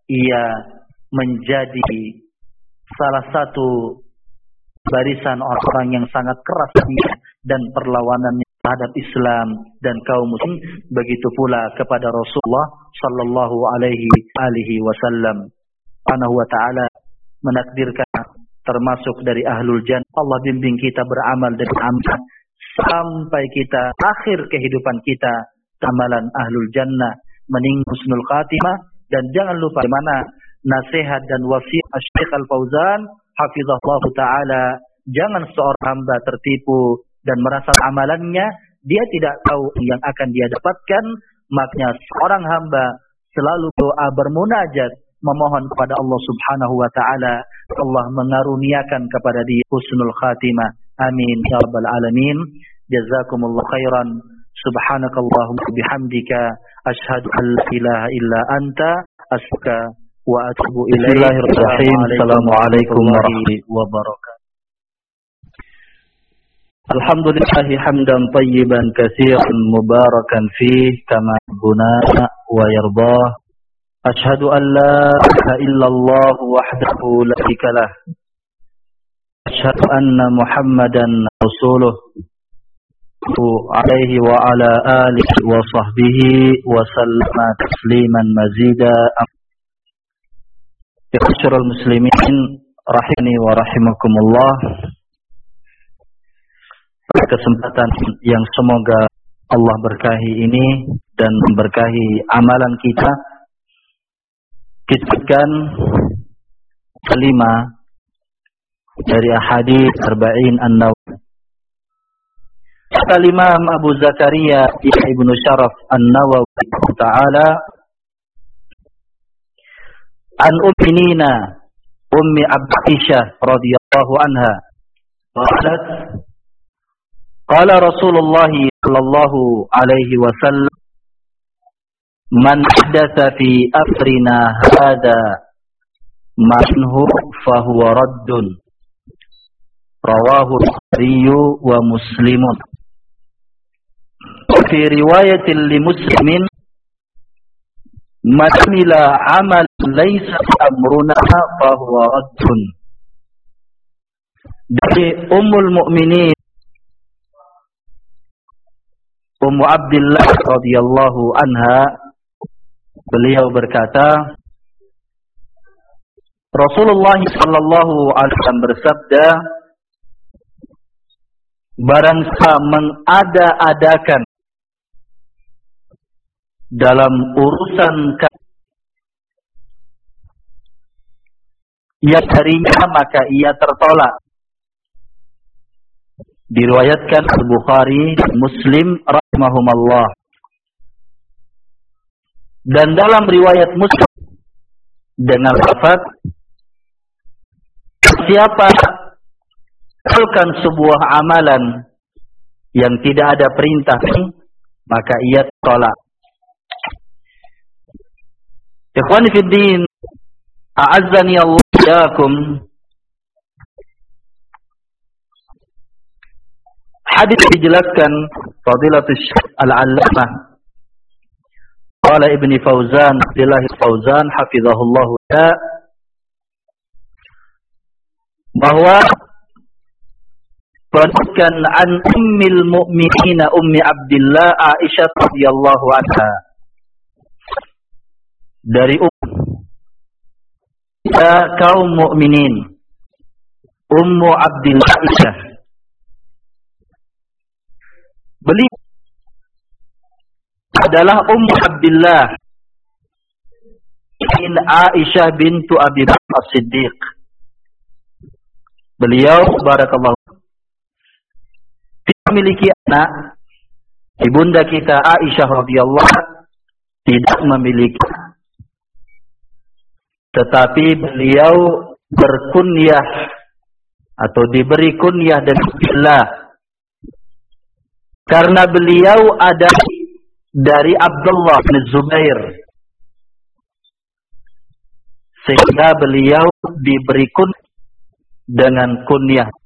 ia menjadi salah satu barisan orang-orang yang sangat keras dan perlawanannya terhadap Islam dan kaum muslim, begitu pula kepada Rasulullah sallallahu alaihi wasallam. Subhanahu wa ta'ala menakdirkan termasuk dari ahlul jannah. Allah bimbing kita beramal dan amal sampai kita akhir kehidupan kita amalan ahlul jannah, meninggal husnul khatimah. Dan jangan lupa bagaimana nasihat dan wasiat Syekh Al-Fauzan hafizahullah taala, jangan seorang hamba tertipu dan merasa amalannya dia tidak tahu yang akan dia dapatkan. Makanya seorang hamba selalu doa bermunajat, memohon kepada Allah Subhanahu wa taala, Allah mengaruniakan kepada dia husnul khatimah. Amin ya rabbal alamin. Jazakumullah khairan. Subhanakallahumma bihamdika asyhadu an la ilaha illa anta astaghfiruka wa atubu ilaik. Bismillahirrahmanirrahim. Assalamualaikum warahmatullahi wabarakatuh. Alhamdulillahi hamdan tayyiban katsiran mubarakan fih kama rabbuna wa yardah. Asyhadu an la ilaha illallah wahdahu la syarika lah. Asyhadu anna Muhammadan rasuluh alaihi wa ala alihi wa sahbihi wa sallama tasliman mazida. Ma'asyiral muslimin rahimani wa rahimakumullah. Kesempatan yang semoga Allah berkahi ini dan memberkahi amalan kita, kita akan kelima dari ahadits arba'in an-nawawi. Kata Imam Abu Zakaria Ibnu Syaraf an-Nawawi ta'ala, an umminina ummi Aisyah radhiyallahu anha qalat qala Rasulullah sallallahu alaihi wasallam man ahdatsa fi amrina hadza manhu fahuwa raddun. Rawahu Bukhari wa Muslimun. Fi riwayatin li Muslimin man amila amal laysa amruna fahuwa raddun. Dari Ummul Mukminin Ummu Abdillah radhiyallahu anha, beliau berkata, Rasulullah sallallahu alaihi wasallam bersabda, barang siapa mengada-adakan dalam urusan ia darinya, maka ia tertolak. Diriwayatkan Al-Bukhari, Muslim rahimahumallah. Dan dalam riwayat Muslim dengan lafaz, siapa melakukan sebuah amalan yang tidak ada perintah, maka ia tolak. Ikhwani fid din, a'azzani Allah iyyakum. Hadis dijelaskan Fadilatul Syekh Al-Allamah qala Ibnu Fauzan, Abdullah Fauzan hafizahullah ta'ala, bahwa perhatikan an ummil mu'minina ummi Abdillah Aisyah radhiyallahu anha, dari kaum mukminin Ummu Abdillah Aisyah. Beliau adalah Ummu Abdillah bin Aisyah bintu Abi Bakar As-Siddiq. Beliau barakallahu tidak memiliki anak. Ibunda kita Aisyah radhiyallahu tidak memiliki, tetapi beliau berkunyah atau diberi kunyah dari Abdillah karena beliau ada dari Abdullah bin Zubair, sehingga beliau diberi kunyah dengan kunyah